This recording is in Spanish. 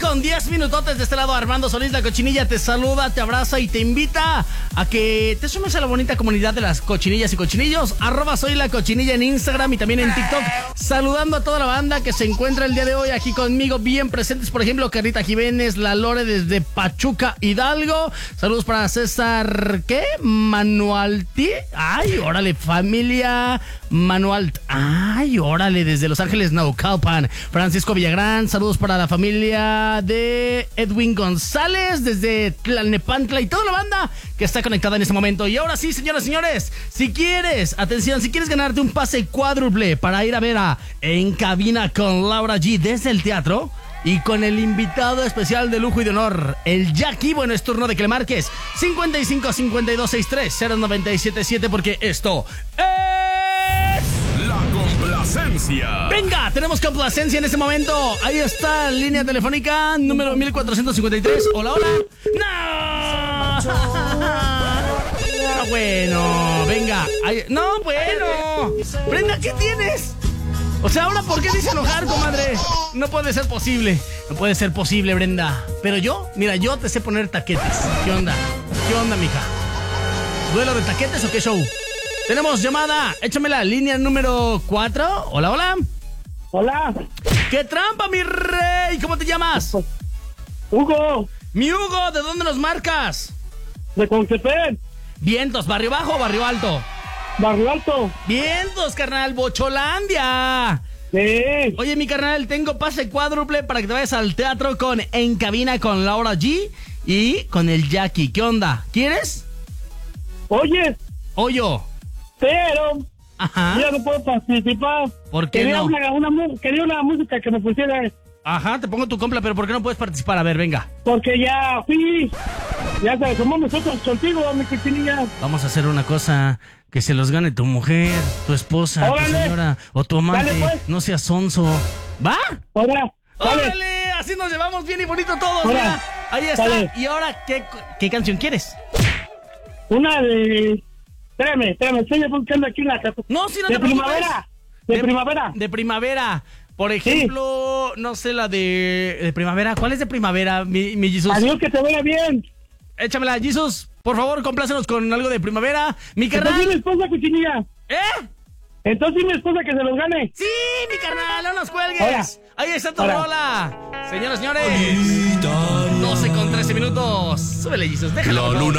con 10 minutotes de este lado. Armando Solís, la cochinilla, te saluda, te abraza y te invita a que te sumes a la bonita comunidad de las cochinillas y cochinillos. @soy la cochinilla en Instagram y también en TikTok. Saludando a toda la banda que se encuentra el día de hoy aquí conmigo, bien presentes. Por ejemplo, Carlita Jiménez, la Lore desde Pachuca, Hidalgo. Saludos para César, ¿qué? Manualti. Ay, órale, familia Manualt. Ay, órale, desde Los Ángeles, Naucalpan. Francisco Villagrán, saludos para la familia de Edwin González desde Tlalnepantla y toda la banda que está conectada en este momento. Y ahora sí, señoras y señores, si quieres ganarte un pase cuádruple para ir a ver a En Cabina con Laura G desde el teatro y con el invitado especial de lujo y de honor, el Jackie, bueno, es turno de que le marques 55 52 63 0977 porque esto es La Complacencia. Venga, tenemos complacencia en este momento. Ahí está, línea telefónica número 1453. Hola, hola. ¡No! No, bueno, venga. No, bueno. Brenda, ¿qué tienes? O sea, ahora, ¿por qué dice enojar, comadre? No puede ser posible. No puede ser posible, Brenda. Pero yo, mira, yo te sé poner taquetes. ¿Qué onda? ¿Qué onda, mija? ¿Duelo de taquetes o qué show? Tenemos llamada, échamela, línea número 4. Hola, hola. Hola. ¡Qué trampa, mi rey! ¿Cómo te llamas? Hugo. Mi Hugo, ¿de dónde nos marcas? De Concetén. Vientos, ¿barrio bajo o barrio alto? Barrio Alto. Vientos, carnal, Bocholandia. Sí. Oye, mi carnal, tengo pase cuádruple para que te vayas al teatro con En Cabina con Laura G y con el Jackie. ¿Qué onda? ¿Quieres? Oye. Oyo. Pero Ajá. ya no puedo participar. ¿Por qué quería no? Quería una música que me pusiera. Ajá, te pongo tu compla, pero ¿por qué no puedes participar? A ver, venga. Porque ya fui. Ya sabes, somos nosotros contigo, mi cochinilla. Vamos a hacer una cosa, que se los gane tu mujer, tu esposa, ¡Órale! tu señora o tu amante. Dale, pues. No seas sonso. ¿Va? Hola. ¡Órale! Así nos llevamos bien y bonito todos. Hola. Mira. Ahí está. Dale. Y ahora, ¿qué canción quieres? Una de. Espérame, estoy buscando aquí la casa. No, si no de te preocupes. primavera. De primavera. De primavera. Por ejemplo, no sé, la de primavera. ¿Cuál es de primavera, mi Jesús? Adiós, que te vaya bien. Échamela, Jesús. Por favor, complácenos con algo de primavera. Mi Entonces mi carnal. esposa, cochinilla. ¿Eh? Entonces mi esposa que se los gane. Sí, mi carnal, no nos cuelgues. Hola. Ahí está tu Hola. rola. Señoras, señores. 12 con 13 minutos. Súbele, Jesús. Déjalo. La luna